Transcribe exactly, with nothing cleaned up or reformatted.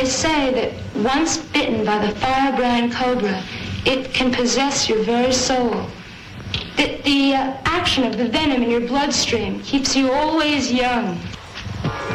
they say that once bitten by the firebrand cobra, it can possess your very soul. That the uh, action of the venom in your bloodstream keeps you always young.